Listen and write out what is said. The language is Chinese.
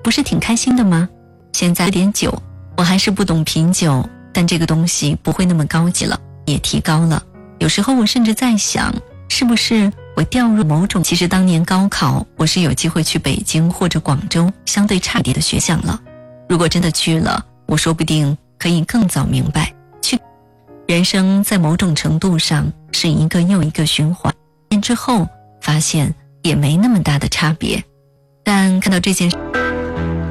不是挺开心的吗？现在喝点酒，我还是不懂品酒，但这个东西不会那么高级了，也提高了。有时候我甚至在想，是不是我掉入某种，其实当年高考我是有机会去北京或者广州相对差一点的学校了。如果真的去了，我说不定可以更早明白，人生在某种程度上是一个又一个循环，之后发现也没那么大的差别。但看到这件事